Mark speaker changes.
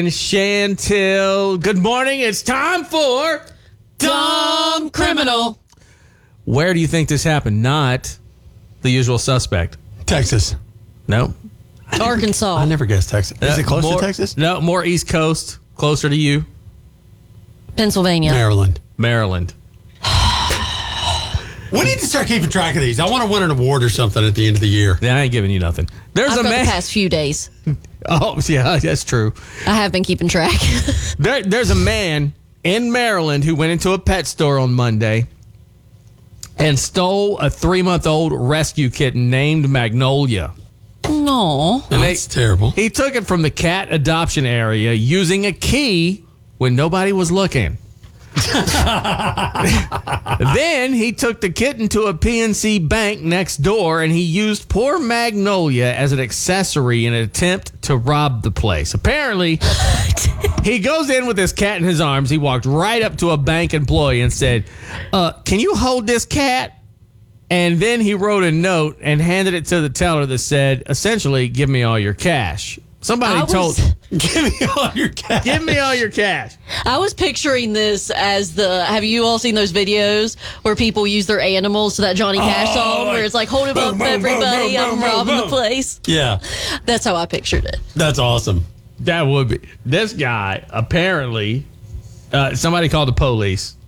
Speaker 1: Chantil. Good morning. It's time for
Speaker 2: Dumb Criminal.
Speaker 1: Where do you think this happened? Not the usual suspect.
Speaker 3: Texas.
Speaker 1: No.
Speaker 2: Arkansas.
Speaker 3: I never guessed Texas. Is it close to Texas?
Speaker 1: No, more East Coast, closer to you.
Speaker 2: Pennsylvania.
Speaker 1: Maryland.
Speaker 3: We need to start keeping track of these. I want to win an award or something at the end of the year.
Speaker 1: Yeah, I ain't giving you nothing. There's
Speaker 2: I've
Speaker 1: a
Speaker 2: got
Speaker 1: man.
Speaker 2: the past few days.
Speaker 1: Oh, yeah, that's true.
Speaker 2: I have been keeping track.
Speaker 1: There's a man in Maryland who went into a pet store on Monday and stole a 3-month-old rescue kitten named Magnolia.
Speaker 2: No.
Speaker 3: That's terrible.
Speaker 1: He took it from the cat adoption area using a key when nobody was looking. Then he took the kitten to a PNC bank next door and he used poor Magnolia as an accessory in an attempt to rob the place. Apparently, he goes in with his cat in his arms. He walked right up to a bank employee and said, can you hold this cat? And then he wrote a note and handed it to the teller that said, essentially, give me all your cash. Somebody told,
Speaker 3: Give me all your cash.
Speaker 1: give me all your cash.
Speaker 2: I was picturing this as have you all seen those videos where people use their animals to that Johnny Cash song where it's like, hold him up,
Speaker 3: boom,
Speaker 2: everybody,
Speaker 3: boom,
Speaker 2: I'm
Speaker 3: boom,
Speaker 2: robbing
Speaker 3: boom.
Speaker 2: the place.
Speaker 3: Yeah,
Speaker 2: That's how I pictured it.
Speaker 3: that's awesome.
Speaker 1: That would be. This guy, apparently, somebody called the police.